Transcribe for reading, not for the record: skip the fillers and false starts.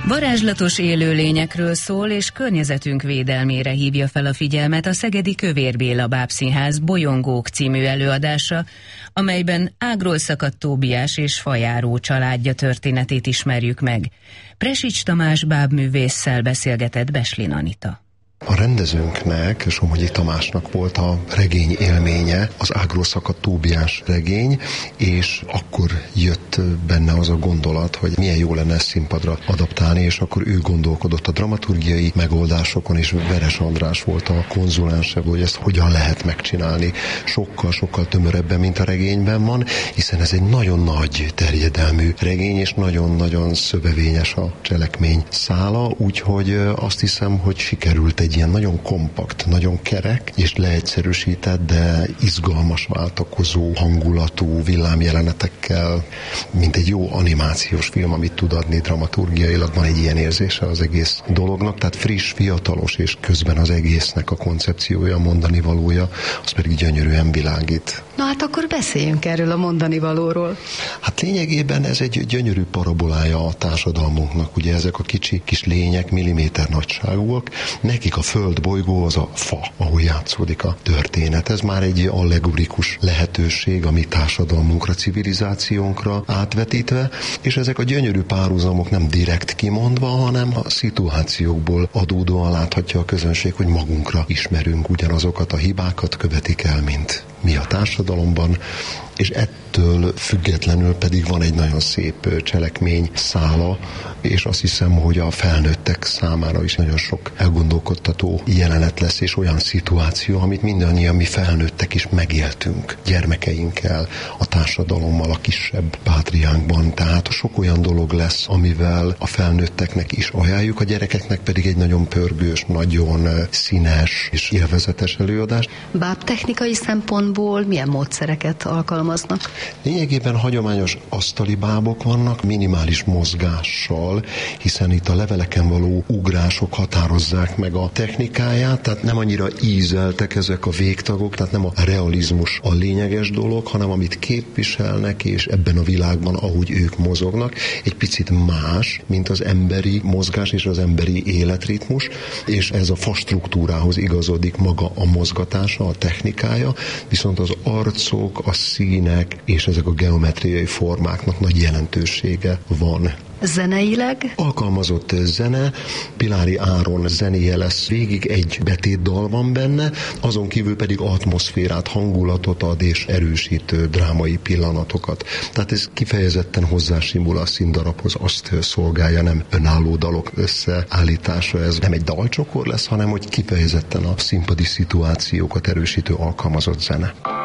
Varázslatos élőlényekről szól, és környezetünk védelmére hívja fel a figyelmet a szegedi Kövér Béla Bábszínház Bolyongók című előadása, amelyben ágról szakadt Tóbiás és Fajáró családja történetét ismerjük meg. Presics Tamás bábművésszel beszélgetett Beslin Anita. A rendezőnknek, Somogyi Tamásnak volt a regény élménye, az ágról szakadt Tóbiás regény, és akkor jött benne az a gondolat, hogy milyen jó lenne ezt színpadra adaptálni, és akkor ő gondolkodott a dramaturgiai megoldásokon, és Veres András volt a konzulense, hogy ezt hogyan lehet megcsinálni sokkal tömörebben, mint a regényben van, hiszen ez egy nagyon nagy terjedelmű regény, és nagyon-nagyon szövevényes a cselekmény szála, úgyhogy azt hiszem, hogy sikerült egy ilyen nagyon kompakt, nagyon kerek és leegyszerűsített, de izgalmas, váltakozó hangulatú villámjelenetekkel, mint egy jó animációs film, amit tud adni dramaturgiailag, van egy ilyen érzése az egész dolognak, tehát friss, fiatalos, és közben az egésznek a koncepciója, a mondani valója, az pedig gyönyörűen világít. Na hát akkor beszéljünk erről a mondani valóról. Hát lényegében ez egy gyönyörű parabolája a társadalmunknak, ugye ezek a kicsi kis lények milliméter nagyságúak, nekik a föld bolygó az a fa, ahol játszódik a történet. Ez már egy allegorikus lehetőség a mi társadalmunkra, civilizációnkra átvetítve, és ezek a gyönyörű párhuzamok nem direkt kimondva, hanem a szituációkból adódóan láthatja a közönség, hogy magunkra ismerünk ugyanazokat a hibákat, követik el, mint mi a társadalomban, és ettől függetlenül pedig van egy nagyon szép cselekmény szála, és azt hiszem, hogy a felnőttek számára is nagyon sok elgondolkodtató jelenet lesz, és olyan szituáció, amit mindannyian mi felnőttek is megéltünk gyermekeinkkel, a társadalommal, a kisebb pátriánkban. Tehát sok olyan dolog lesz, amivel a felnőtteknek is ajánljuk, a gyerekeknek pedig egy nagyon pörgős, nagyon színes és élvezetes előadás. Bábtechnikai szempontból milyen módszereket alkalmaznak? Lényegében hagyományos asztali bábok vannak, minimális mozgással, hiszen itt a leveleken való ugrások határozzák meg a technikáját, tehát nem annyira ízeltek ezek a végtagok, tehát nem a realizmus a lényeges dolog, hanem amit képviselnek, és ebben a világban, ahogy ők mozognak, egy picit más, mint az emberi mozgás és az emberi életritmus, és ez a fastruktúrához igazodik maga a mozgatása, a technikája, viszont az arcok, a színek és ezek a geometriai formáknak nagy jelentősége van. Zeneileg? Alkalmazott zene, Pilári Áron zenéje lesz végig, egy betétdal van benne, azon kívül pedig atmoszférát, hangulatot ad és erősítő drámai pillanatokat. Tehát ez kifejezetten hozzásimul a színdarabhoz, azt szolgálja, nem önálló dalok összeállítása, ez nem egy dalcsokor lesz, hanem hogy kifejezetten a színpadi szituációkat erősítő alkalmazott zene.